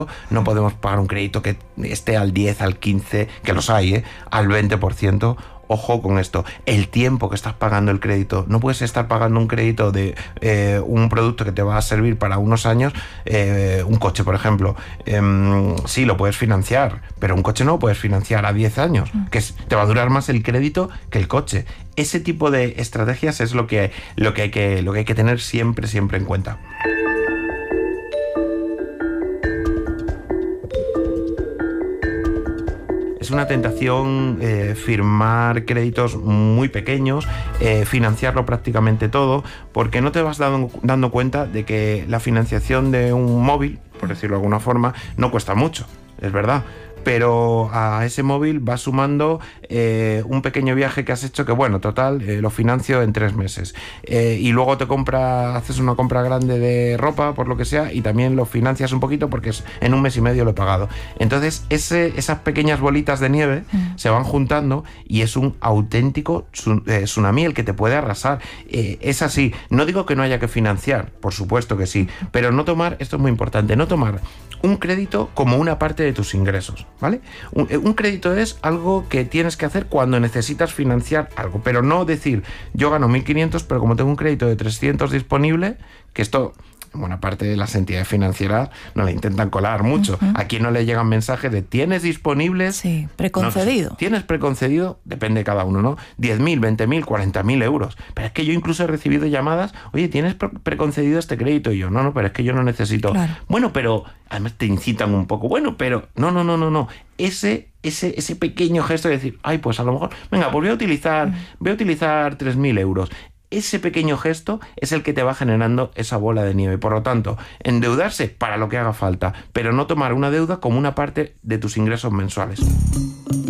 no podemos pagar un crédito que esté al 10, al 15, que los hay, al 20%. Ojo con esto, el tiempo que estás pagando el crédito. No puedes estar pagando un crédito de un producto que te va a servir para unos años, un coche, por ejemplo. Sí, lo puedes financiar, pero un coche no lo puedes financiar a 10 años, te va a durar más el crédito que el coche. Ese tipo de estrategias es lo que hay que tener siempre en cuenta. Es una tentación firmar créditos muy pequeños, financiarlo prácticamente todo, porque no te vas dando cuenta de que la financiación de un móvil, por decirlo de alguna forma, no cuesta mucho, es verdad. Pero a ese móvil va sumando un pequeño viaje que has hecho que, bueno, total, lo financio en 3 meses. Y luego haces una compra grande de ropa, por lo que sea, y también lo financias un poquito porque en 1 mes y medio lo he pagado. Entonces, esas pequeñas bolitas de nieve se van juntando y es un auténtico tsunami el que te puede arrasar. Es así. No digo que no haya que financiar, por supuesto que sí, pero esto es muy importante, no tomar un crédito como una parte de tus ingresos, ¿vale? Un crédito es algo que tienes que hacer cuando necesitas financiar algo, pero no decir, yo gano 1.500, pero como tengo un crédito de 300 disponible, que esto, buena parte de las entidades financieras no le intentan colar mucho. Aquí no le llegan mensajes de ¿tienes disponibles? Sí, preconcedido. No, ¿tienes preconcedido? Depende de cada uno, ¿no? 10.000, 20.000, 40.000 euros. Pero es que yo incluso he recibido llamadas, oye, ¿tienes preconcedido este crédito? Y yo, no, pero es que yo no necesito. Claro. Bueno, pero además te incitan un poco. Bueno, pero no. Ese pequeño gesto de decir, ay, pues a lo mejor, venga, pues voy a utilizar 3.000 euros. Ese pequeño gesto es el que te va generando esa bola de nieve. Por lo tanto, endeudarse para lo que haga falta, pero no tomar una deuda como una parte de tus ingresos mensuales.